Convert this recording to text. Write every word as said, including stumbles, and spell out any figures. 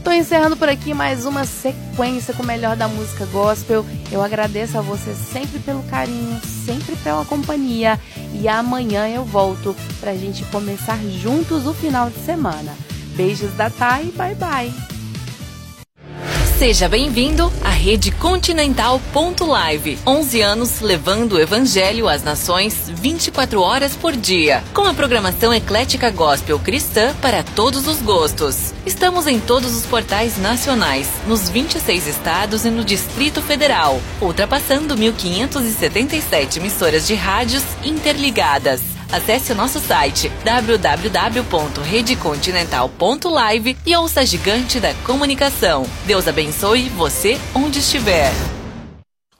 Tô encerrando por aqui mais uma sequência com o melhor da música gospel. Eu agradeço a você sempre pelo carinho, sempre pela companhia. E amanhã eu volto pra gente começar juntos o final de semana. Beijos da Thay, bye bye. Seja bem-vindo à Rede Continental ponto live. onze anos levando o Evangelho às nações vinte e quatro horas por dia. Com a programação eclética gospel cristã para todos os gostos. Estamos em todos os portais nacionais, nos vinte e seis estados e no Distrito Federal, ultrapassando mil quinhentas e setenta e sete emissoras de rádios interligadas. Acesse o nosso site w w w ponto rede continental ponto live e ouça a gigante da comunicação. Deus abençoe você onde estiver.